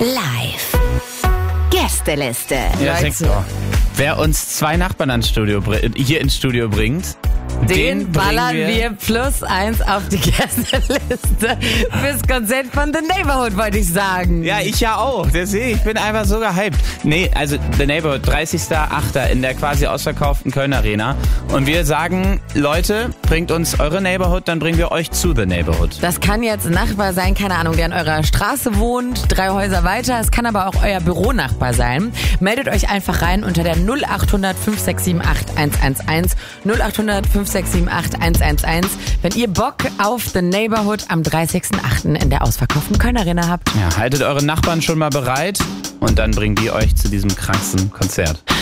Live. Gästeliste. Ja, wer uns 2 Nachbarn hier ins Studio bringt, den ballern wir +1 auf die Gästeliste fürs Konzert von The Neighborhood, wollte ich sagen. Ja, ich ja auch. Deswegen, ich bin einfach so gehypt. Nee, also The Neighborhood, 30.08. in der quasi ausverkauften Köln Arena. Und wir sagen, Leute, bringt uns eure Neighborhood, dann bringen wir euch zu The Neighborhood. Das kann jetzt ein Nachbar sein, keine Ahnung, der in eurer Straße wohnt, 3 Häuser weiter. Es kann aber auch euer Büronachbar sein. Meldet euch einfach rein unter der 0800 5678 111. 0800 5678 111, wenn ihr Bock auf The Neighborhood am 30.08. in der ausverkauften Köln Arena habt. Ja, haltet eure Nachbarn schon mal bereit und dann bringen die euch zu diesem krassen Konzert.